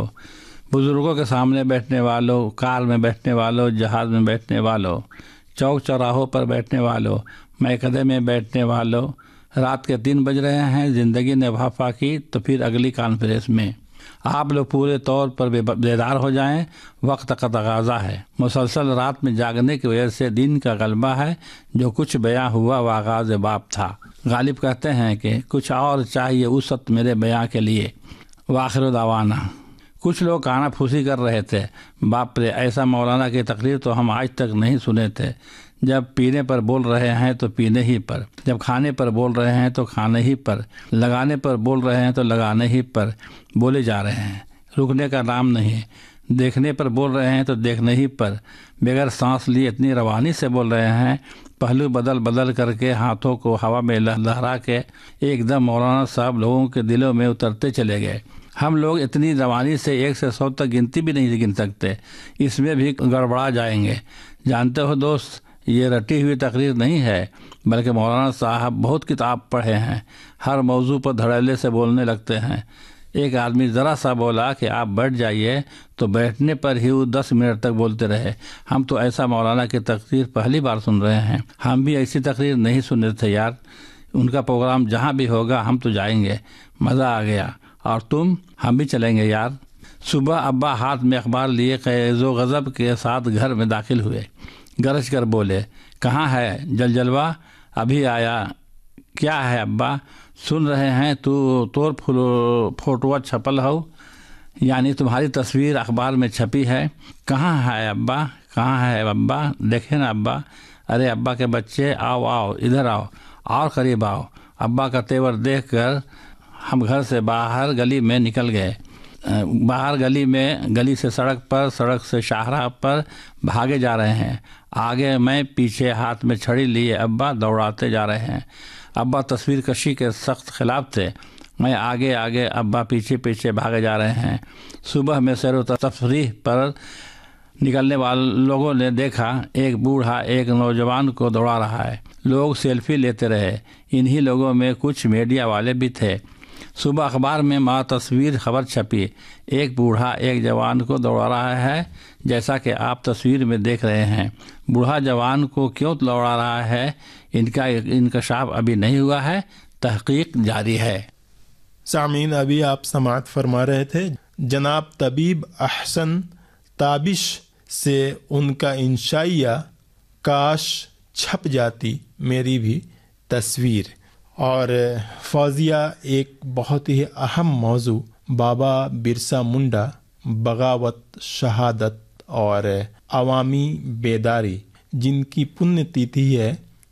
بزرگوں کے سامنے بیٹھنے والوں، کار میں بیٹھنے والوں، جہاز میں بیٹھنے والوں، چوک چوراہوں پر بیٹھنے والوں، میکدے میں بیٹھنے والوں، رات کے 3 بج رہے ہیں، زندگی نے وفا کی تو پھر اگلی کانفرنس میں آپ لوگ پورے طور پر بیدار ہو جائیں، وقت کا تقاضا ہے۔ مسلسل رات میں جاگنے کی وجہ سے دن کا غلبہ ہے، جو کچھ بیاں ہوا وہ آغاز باب تھا۔ غالب کہتے ہیں کہ کچھ اور چاہیے وسعت میرے بیاں کے لیے۔ وآخر دعوانا۔ کچھ لوگ کانا پھوسی کر رہے تھے، باپ رے ایسا مولانا کی تقریر تو ہم آج تک نہیں سنے تھے۔ جب پینے پر بول رہے ہیں تو پینے ہی پر، جب کھانے پر بول رہے ہیں تو کھانے ہی پر، لگانے پر بول رہے ہیں تو لگانے ہی پر بولے جا رہے ہیں، رکنے کا نام نہیں۔ دیکھنے پر بول رہے ہیں تو دیکھنے ہی پر، بغیر سانس لیے اتنی روانی سے بول رہے ہیں، پہلو بدل بدل کر کے ہاتھوں کو ہوا میں لہرا کے ایک دم مولانا صاحب لوگوں کے دلوں میں اترتے چلے گئے۔ ہم لوگ اتنی روانی سے 1 سے 100 تک گنتی بھی نہیں گن سکتے، اس میں بھی گڑبڑا جائیں گے۔ جانتے ہو دوست، یہ رٹی ہوئی تقریر نہیں ہے، بلکہ مولانا صاحب بہت کتاب پڑھے ہیں، ہر موضوع پر دھڑلے سے بولنے لگتے ہیں۔ ایک آدمی ذرا سا بولا کہ آپ بیٹھ جائیے تو بیٹھنے پر ہی وہ 10 منٹ تک بولتے رہے۔ ہم تو ایسا مولانا کی تقریر پہلی بار سن رہے ہیں، ہم بھی ایسی تقریر نہیں سنے تھے یار۔ ان کا پروگرام جہاں بھی ہوگا ہم تو جائیں گے، مزہ آ گیا۔ اور تم؟ ہم بھی چلیں گے یار۔ صبح ابا ہاتھ میں اخبار لیے خیز و غضب کے ساتھ گھر میں داخل ہوئے، گرج کر بولے، کہاں ہے جلجلوا؟ ابھی آیا۔ کیا ہے ابا؟ سن رہے ہیں تو تور فوٹوا چھپل ہو، یعنی تمہاری تصویر اخبار میں چھپی ہے۔ کہاں ہے ابا؟ کہاں ہے ابا؟ دیکھیں نا ابا۔ ارے ابا کے بچے، آؤ آؤ ادھر آؤ، اور قریب آؤ۔ ابا کا تیور دیکھ کر ہم گھر سے باہر گلی میں نکل گئے۔ باہر گلی سے سڑک پر، سڑک سے شاہراہ پر بھاگے جا رہے ہیں۔ آگے میں، پیچھے ہاتھ میں چھڑی لیے ابا دوڑاتے جا رہے ہیں۔ ابا تصویر کشی کے سخت خلاف تھے، میں آگے آگے، ابا پیچھے پیچھے بھاگے جا رہے ہیں۔ صبح میں سیر و تفریح پر نکلنے والے لوگوں نے دیکھا ایک بوڑھا ایک نوجوان کو دوڑا رہا ہے۔ لوگ سیلفی لیتے رہے، انہی لوگوں میں کچھ میڈیا والے بھی تھے۔ صبح اخبار میں تصویر خبر چھپی، ایک بوڑھا ایک جوان کو دوڑا رہا ہے، جیسا کہ آپ تصویر میں دیکھ رہے ہیں۔ بوڑھا جوان کو کیوں دوڑا رہا ہے، ان کا انکشاف ابھی نہیں ہوا ہے، تحقیق جاری ہے۔ سامعین، ابھی آپ سماعت فرما رہے تھے جناب طبیب احسن تابش سے ان کا انشائیہ کاش چھپ جاتی میری بھی تصویر۔ اور فوزیہ ایک بہت ہی اہم موضوع بابا برسا منڈا، بغاوت، شہادت اور عوامی بیداری، جن کی پنیہ تیتھی ہے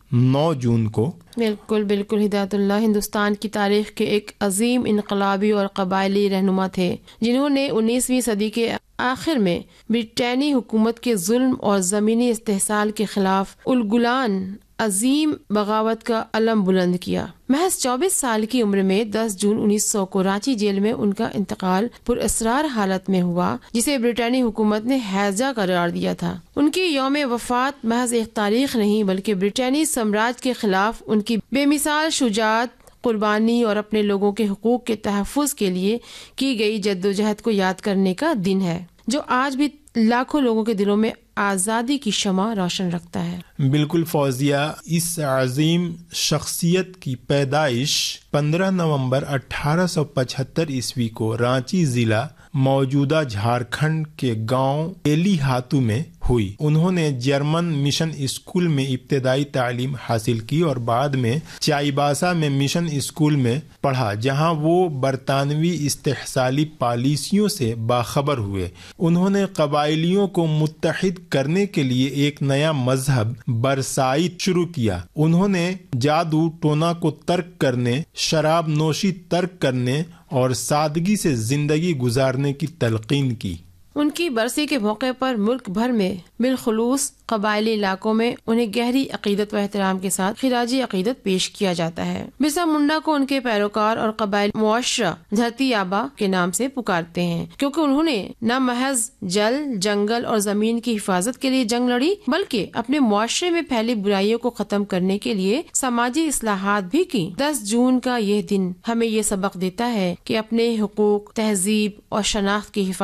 9 جون کو۔ بالکل بالکل، ہدایت اللہ ہندوستان کی تاریخ کے ایک عظیم انقلابی اور قبائلی رہنما تھے، جنہوں نے 19ویں صدی کے آخر میں برطانوی حکومت کے ظلم اور زمینی استحصال کے خلاف الگلان عظیم بغاوت کا علم بلند کیا۔ محض 24 سال کی عمر میں 10 جون 1900 کو رانچی جیل میں ان کا انتقال پر اسرار حالت میں ہوا، جسے برطانوی حکومت نے ہیضہ قرار دیا تھا۔ ان کی یوم وفات محض ایک تاریخ نہیں، بلکہ برطانوی سامراج کے خلاف ان کی بے مثال شجاعت، قربانی اور اپنے لوگوں کے حقوق کے تحفظ کے لیے کی گئی جدوجہد کو یاد کرنے کا دن ہے، جو آج بھی لاکھوں لوگوں کے دلوں میں آزادی کی شمع روشن رکھتا ہے۔ بالکل فوزیہ، اس عظیم شخصیت کی پیدائش 15 نومبر 1875 عیسوی کو رانچی ضلع موجودہ جھارکھنڈ کے گاؤں ایلی ہاتھو میں ہوئی۔ انہوں نے جرمن مشن اسکول میں ابتدائی تعلیم حاصل کی اور بعد میں چائباسا میں مشن اسکول میں پڑھا، جہاں وہ برطانوی استحصالی پالیسیوں سے باخبر ہوئے۔ انہوں نے قبائلیوں کو متحد کرنے کے لیے ایک نیا مذہب برسائٹ شروع کیا۔ انہوں نے جادو ٹونا کو ترک کرنے، شراب نوشی ترک کرنے اور سادگی سے زندگی گزارنے کی تلقین کی۔ ان کی برسی کے موقع پر ملک بھر میں بالخصوص قبائلی علاقوں میں انہیں گہری عقیدت و احترام کے ساتھ خراج عقیدت پیش کیا جاتا ہے۔ برسا منڈا کو ان کے پیروکار اور قبائلی معاشرہ دھرتی آبا کے نام سے پکارتے ہیں، کیونکہ انہوں نے نہ محض جل، جنگل اور زمین کی حفاظت کے لیے جنگ لڑی، بلکہ اپنے معاشرے میں پھیلی برائیوں کو ختم کرنے کے لیے سماجی اصلاحات بھی کی۔ 10 جون کا یہ دن ہمیں یہ سبق دیتا ہے کہ اپنے حقوق، تہذیب اور شناخت کی حفاظت